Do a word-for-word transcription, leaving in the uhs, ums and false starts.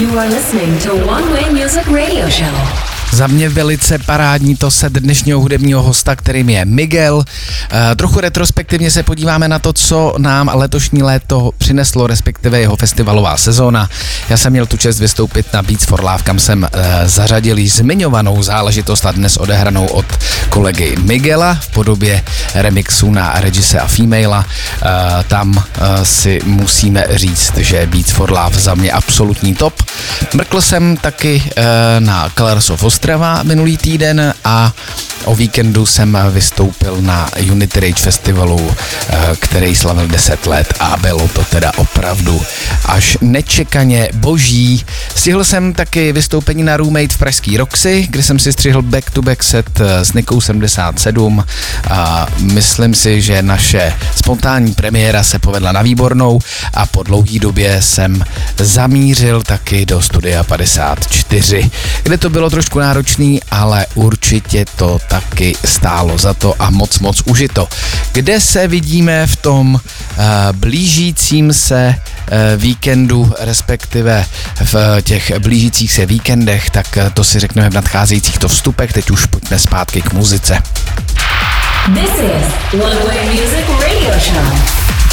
You are listening to One Way Music Radio Show. Za mě velice parádní to set dnešního hudebního hosta, kterým je Miguel. E, trochu retrospektivně se podíváme na to, co nám letošní léto přineslo, respektive jeho festivalová sezóna. Já jsem měl tu čest vystoupit na Beats for Love, kam jsem e, zařadil již zmiňovanou záležitost a dnes odehranou od kolegy Miguela v podobě remixu na Regise a Female. E, tam e, si musíme říct, že Beats for Love za mě absolutní top. Mrkl jsem taky e, na Colors of Ostrava minulý týden a o víkendu jsem vystoupil na Unity Rage Festivalu, který slavil deset let a bylo to teda opravdu až nečekaně boží. Stihl jsem taky vystoupení na Roommate v pražský Roxy, kde jsem si střihl back-to-back set s Nikou sedmdesát sedm a myslím si, že naše spontánní premiéra se povedla na výbornou a po dlouhý době jsem zamířil taky do Studia padesát čtyři, kde to bylo trošku náročný, ale určitě to taky stálo za to a moc moc užito. Kde se vidíme v tom uh, blížícím se uh, víkendu, respektive v těch blížících se víkendech, tak uh, to si řekneme v nadcházejících to vstupech. Teď už pojďme zpátky k muzice. This is One Way Music Radio Show.